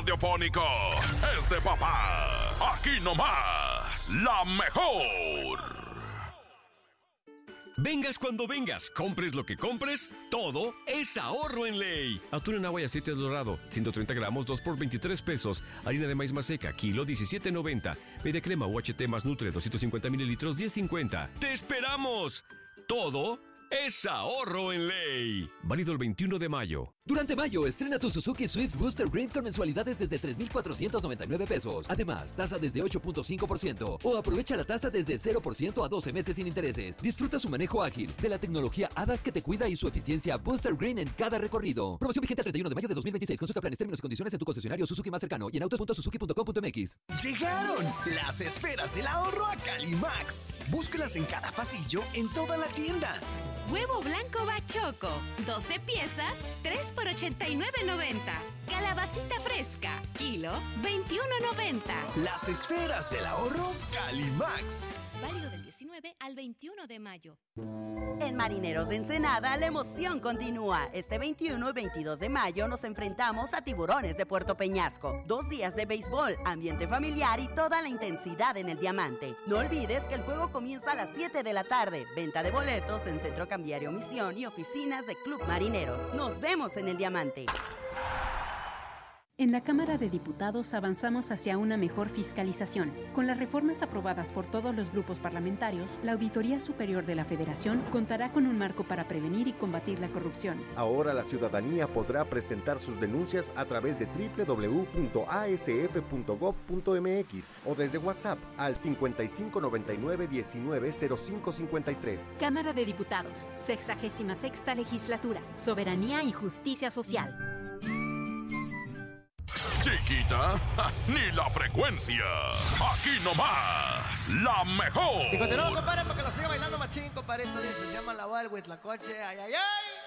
radiofónico es de papá. Aquí nomás, la mejor. Vengas cuando vengas, compres lo que compres, todo es ahorro en Ley. Atún en agua y aceite dorado, 130 gramos, 2 por 23 pesos. Harina de maíz maseca, kilo, 17.90. Media crema UHT más Nutre, 250 mililitros, 10.50. ¡Te esperamos! Todo es ahorro en Ley. Válido el 21 de mayo. Durante mayo, estrena tu Suzuki Swift Booster Green con mensualidades desde 3,499 pesos. Además, tasa desde 8.5% o aprovecha la tasa desde 0% a 12 meses sin intereses. Disfruta su manejo ágil, de la tecnología ADAS que te cuida y su eficiencia Booster Green en cada recorrido. Promoción vigente el 31 de mayo de 2026. Consulta planes, términos y condiciones en tu concesionario Suzuki más cercano y en autos.suzuki.com.mx. Llegaron las esferas del ahorro a Calimax. Búscalas en cada pasillo, en toda la tienda. Huevo blanco Bachoco, 12 piezas, 3 por 89.90. Calabacita fresca, kilo, 21.90. Las esferas del ahorro Calimax. Válido del 19 al 21 de mayo. En Marineros de Ensenada, la emoción continúa. Este 21 y 22 de mayo nos enfrentamos a Tiburones de Puerto Peñasco. 2 días de béisbol, ambiente familiar y toda la intensidad en el Diamante. No olvides que el juego comienza a las 7 de la tarde. Venta de boletos en Centro Cambiario Misión y oficinas de Club Marineros. Nos vemos en el Diamante. En la Cámara de Diputados avanzamos hacia una mejor fiscalización. Con las reformas aprobadas por todos los grupos parlamentarios, la Auditoría Superior de la Federación contará con un marco para prevenir y combatir la corrupción. Ahora la ciudadanía podrá presentar sus denuncias a través de www.asf.gov.mx o desde WhatsApp al 5599-190553. Cámara de Diputados, 66ª Legislatura, Soberanía y Justicia Social. Chiquita, ni la frecuencia. Aquí nomás, la mejor. Y continuamos, compadre, porque lo sigue bailando machín, compadre. Esto dice, se llama La Boda del Huitlacoche. Ay, ay, ay.